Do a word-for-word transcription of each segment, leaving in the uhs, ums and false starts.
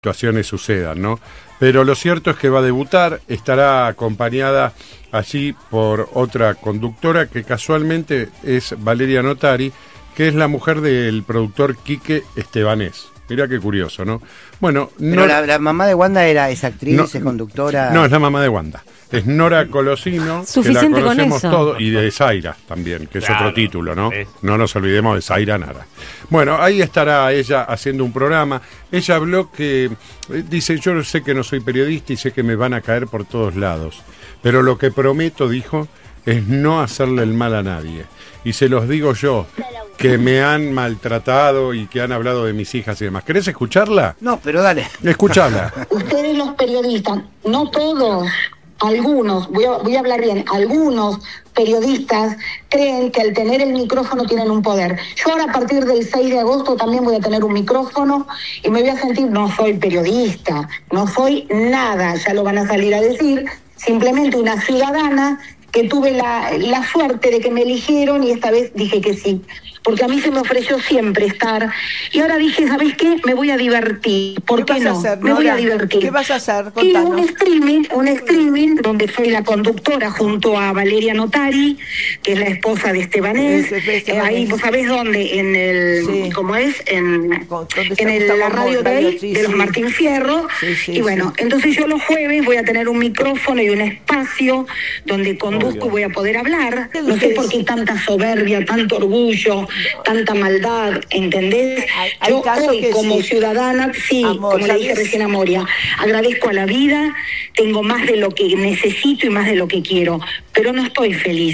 situaciones sucedan, ¿no? Pero lo cierto es que va a debutar, estará acompañada allí por otra conductora que casualmente es Valeria Notari, que es la mujer del productor Quique Estebanés. Mirá qué curioso, ¿no? Bueno, Pero no, la, la mamá de Wanda era esa actriz, no, es conductora. No, es la mamá de Wanda. Es Nora Colosino, Suficiente que la conocemos con eso. todos, y de Zaira también, que es Claro, otro título, ¿no? es. No nos olvidemos de Zaira Nara. Bueno, ahí estará ella haciendo un programa. Ella habló que, eh, dice, yo sé que no soy periodista y sé que me van a caer por todos lados, pero lo que prometo, dijo, es no hacerle el mal a nadie. Y se los digo yo, que me han maltratado y que han hablado de mis hijas y demás. ¿Querés escucharla? No, pero dale. Escuchala. Ustedes los periodistas, no todos, algunos, voy a, voy a hablar bien, algunos periodistas creen que al tener el micrófono tienen un poder. Yo ahora a partir del seis de agosto también voy a tener un micrófono y me voy a sentir, no soy periodista, no soy nada, ya lo van a salir a decir, simplemente una ciudadana que tuve la, la suerte de que me eligieron y esta vez dije que sí. Porque a mí se me ofreció siempre estar. Y ahora dije, ¿sabés qué? Me voy a divertir. ¿Por qué, ¿Qué vas no? a hacer, me voy Nora? a divertir. ¿Qué vas a hacer? Y Contanos. un streaming, un streaming donde soy la conductora junto a Valeria Notari, que es la esposa de Estebanés. Es- es Estebanés. Eh, ahí, ¿vos sabés dónde? En el, Sí. ¿cómo es? En, Con- ¿dónde está en el, Gustavo la radio Montt? Day Sí, de los sí. Martín Fierro. Sí, sí, y bueno, sí. entonces yo los jueves voy a tener un micrófono y un espacio donde conduzco y voy a poder hablar. No sé por qué tanta soberbia, tanto orgullo, tanta maldad, ¿entendés? Hay- hay Yo casos hoy que como sí. ciudadana, sí, Amor, como le dije ¿sabes? recién a Moria, agradezco a la vida, tengo más de lo que necesito y más de lo que quiero, pero no estoy feliz.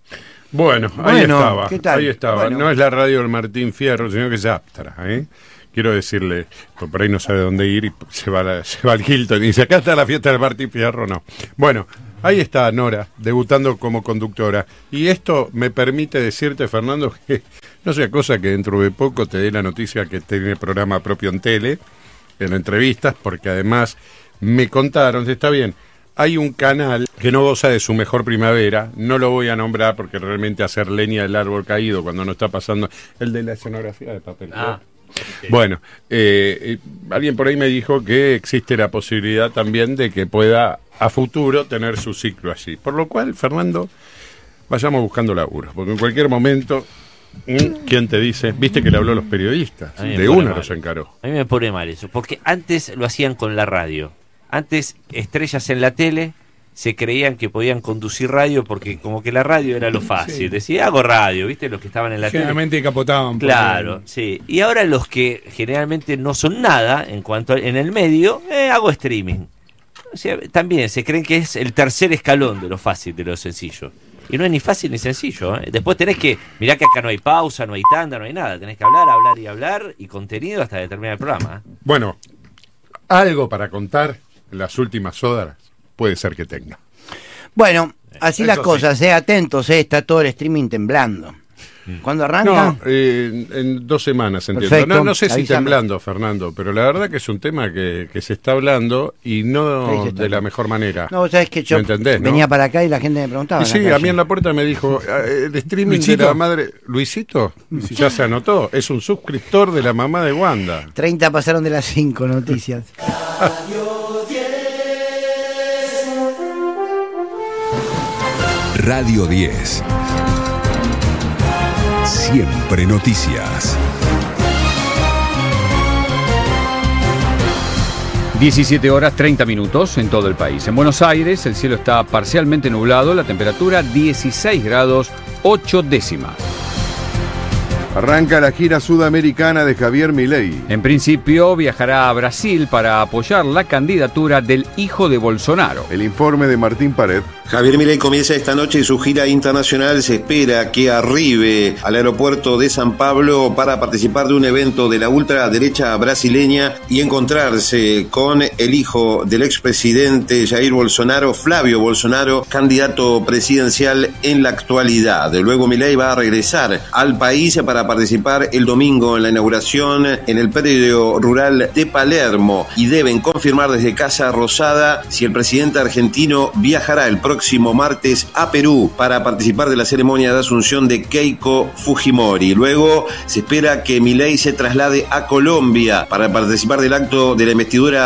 Bueno, ahí Bueno, estaba, ¿qué tal? ahí estaba. Bueno. No es la radio del Martín Fierro, sino que es Aptra, ¿eh? Quiero decirle, pues por ahí no sabe dónde ir y se va, a la- se va al Hilton y dice, acá está la fiesta del Martín Fierro, no. Bueno, ahí está Nora, debutando como conductora. Y esto me permite decirte, Fernando, que no sea cosa que dentro de poco te dé la noticia que tiene programa propio en tele, en entrevistas, porque además me contaron, está bien, hay un canal que no goza de su mejor primavera, no lo voy a nombrar porque realmente hacer leña del árbol caído cuando no está pasando, el de la escenografía de papel. Ah. Bueno, eh, eh, alguien por ahí me dijo que existe la posibilidad también de que pueda a futuro tener su ciclo allí. Por lo cual, Fernando, vayamos buscando laburo, porque en cualquier momento, ¿mm? ¿quién te dice? Viste que le habló a los periodistas, A mí me de pone una mal. los encaró. A mí me pone mal eso, porque antes lo hacían con la radio. Antes, estrellas en la tele se creían que podían conducir radio porque como que la radio era lo fácil. Sí. Decía, hago radio, ¿viste? Los que estaban en la tele. Generalmente capotaban. porque- Claro, sí. Y ahora los que generalmente no son nada en cuanto a, en el medio, eh, hago streaming. O sea, también se creen que es el tercer escalón de lo fácil, de lo sencillo. Y no es ni fácil ni sencillo, ¿eh? Después tenés que, mirá que acá no hay pausa, no hay tanda, no hay nada. Tenés que hablar, hablar y hablar y contenido hasta determinar el programa. ¿eh? Bueno, algo para contar en las últimas horas puede ser que tenga. Bueno, así Eso las sí. cosas, eh, atentos, eh, está todo el streaming temblando. ¿Cuándo arranca? No, eh, en, en dos semanas, entiendo. Perfecto, No, no sé si avísame. temblando, Fernando, pero la verdad que es un tema que, que se está hablando y Sí, no se está de la hablando. mejor manera. No, vos sabés que yo ¿Me entendés, no? venía para acá y la gente me preguntaba. Y en sí, la a calle. mí en la puerta me dijo, eh, el streaming Luisito. de la madre... Luisito, ya se anotó, es un suscriptor de la mamá de Wanda. treinta pasaron de las cinco noticias. Radio diez. Siempre noticias. diecisiete horas treinta minutos en todo el país. En Buenos Aires el cielo está parcialmente nublado, la temperatura dieciséis grados ocho décimas. Arranca la gira sudamericana de Javier Milei. En principio viajará a Brasil para apoyar la candidatura del hijo de Bolsonaro. El informe de Martín Pared. Javier Milei comienza esta noche su gira internacional. Se espera que arribe al aeropuerto de San Pablo para participar de un evento de la ultraderecha brasileña y encontrarse con el hijo del expresidente Jair Bolsonaro, Flavio Bolsonaro, candidato presidencial en la actualidad. Luego Milei va a regresar al país para para participar el domingo en la inauguración en el predio rural de Palermo y deben confirmar desde Casa Rosada si el presidente argentino viajará el próximo martes a Perú para participar de la ceremonia de asunción de Keiko Fujimori. Luego se espera que Milei se traslade a Colombia para participar del acto de la investidura